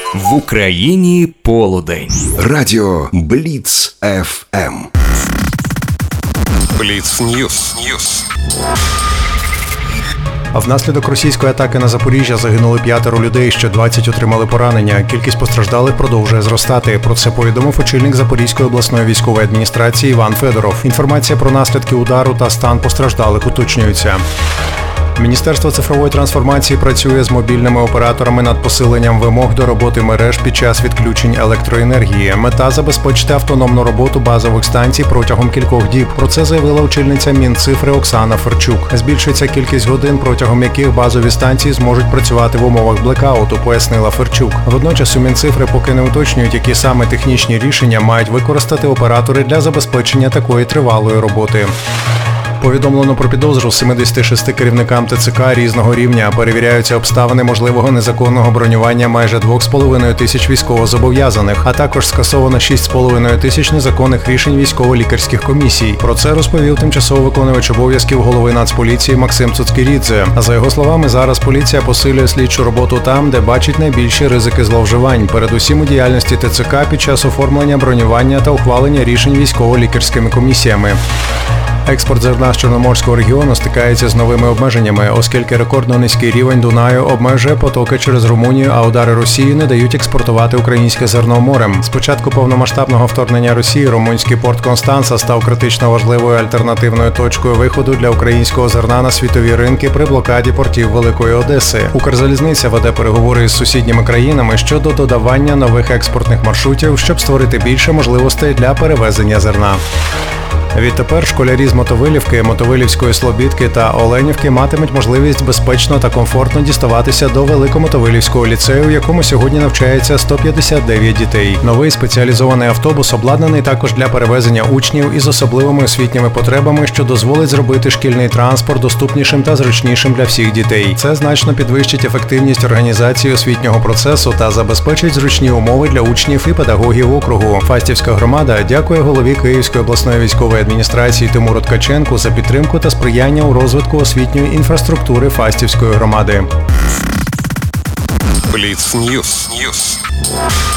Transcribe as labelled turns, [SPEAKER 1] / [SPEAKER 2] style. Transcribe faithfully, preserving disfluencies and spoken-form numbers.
[SPEAKER 1] В Україні полудень.
[SPEAKER 2] Радіо Бліц еф ем.
[SPEAKER 1] Бліц Ньюс. Ньюс.
[SPEAKER 3] А внаслідок російської атаки на Запоріжжя загинули п'ятеро людей, ще двадцять отримали поранення. Кількість постраждалих продовжує зростати. Про це повідомив очільник Запорізької обласної військової адміністрації Іван Федоров. Інформація про наслідки удару та стан постраждалих уточнюється. Міністерство цифрової трансформації працює з мобільними операторами над посиленням вимог до роботи мереж під час відключень електроенергії. Мета – забезпечити автономну роботу базових станцій протягом кількох діб. Про це заявила очільниця Мінцифри Оксана Ферчук. Збільшиться кількість годин, протягом яких базові станції зможуть працювати в умовах блекауту, пояснила Ферчук. Водночас у Мінцифри поки не уточнюють, які саме технічні рішення мають використати оператори для забезпечення такої тривалої роботи. Повідомлено про підозру семидесяти шести керівникам ТЦК різного рівня. Перевіряються обставини можливого незаконного бронювання майже двох з половиною тисяч військовозобов'язаних, а також скасовано шість з половиною тисяч незаконних рішень військово-лікарських комісій. Про це розповів тимчасово виконувач обов'язків голови Нацполіції Максим Цуцькірідзе. А за його словами, зараз поліція посилює слідчу роботу там, де бачить найбільші ризики зловживань, передусім у діяльності ТЦК під час оформлення бронювання та ухвалення рішень військово-лікарськими комісіями. Експорт зерна з Чорноморського регіону стикається з новими обмеженнями, оскільки рекордно низький рівень Дунаю обмежує потоки через Румунію, а удари Росії не дають експортувати українське зерно морем. З початку повномасштабного вторгнення Росії румунський порт Констанца став критично важливою альтернативною точкою виходу для українського зерна на світові ринки при блокаді портів Великої Одеси. Укрзалізниця веде переговори із сусідніми країнами щодо додавання нових експортних маршрутів, щоб створити більше можливостей для перевезення зерна. Відтепер школярі з Мотовилівки, Мотовилівської Слобідки та Оленівки матимуть можливість безпечно та комфортно діставатися до Великомотовилівського ліцею, в якому сьогодні навчається сто п'ятдесят дев'ять дітей. Новий спеціалізований автобус обладнаний також для перевезення учнів із особливими освітніми потребами, що дозволить зробити шкільний транспорт доступнішим та зручнішим для всіх дітей. Це значно підвищить ефективність організації освітнього процесу та забезпечить зручні умови для учнів і педагогів округу. Фастівська громада дякує голові Київської обласної військової адміністрації Тимуру Ткаченку за підтримку та сприяння у розвитку освітньої інфраструктури Фастівської громади.
[SPEAKER 1] Бліц Ньюс. Ньюс.